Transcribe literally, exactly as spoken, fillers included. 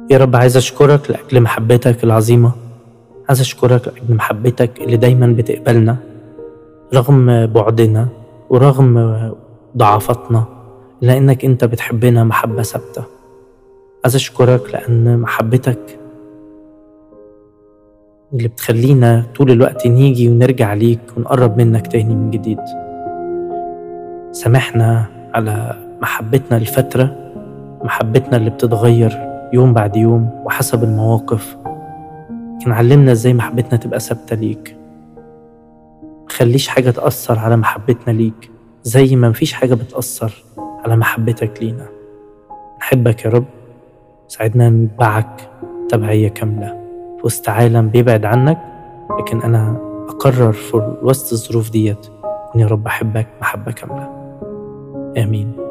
يا رب عايز أشكرك لأجل محبتك العظيمة، عايز أشكرك لأجل محبتك اللي دايما بتقبلنا رغم بعدنا ورغم ضعفاتنا، لأنك أنت بتحبنا محبة ثابتة. عايز أشكرك لأن محبتك اللي بتخلينا طول الوقت نيجي ونرجع ليك ونقرب منك تاني من جديد. سامحنا على محبتنا الفترة، محبتنا اللي بتتغير يوم بعد يوم وحسب المواقف، كان علمنا ازاي محبتنا تبقى ثابتة ليك. مخليش حاجة تأثر على محبتنا ليك زي ما مفيش حاجة بتأثر على محبتك لينا. نحبك يا رب، ساعدنا نتبعك تبعية كاملة في وسط عالم بيبعد عنك، لكن أنا أقرر في وسط الظروف ديت أن يا رب أحبك محبة كاملة. آمين.